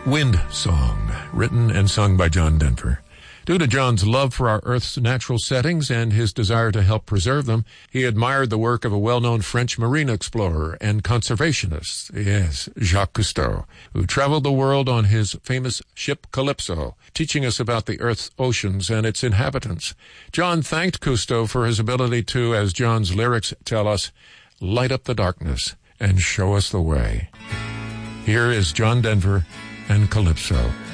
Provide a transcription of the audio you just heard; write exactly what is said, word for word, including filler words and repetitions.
Wind Song, written and sung by John Denver. Due to John's love for our Earth's natural settings and his desire to help preserve them, he admired the work of a well-known French marine explorer and conservationist, yes, Jacques Cousteau, who traveled the world on his famous ship Calypso, teaching us about the Earth's oceans and its inhabitants. John thanked Cousteau for his ability to, as John's lyrics tell us, light up the darkness and show us the way. Here is John Denver and Calypso.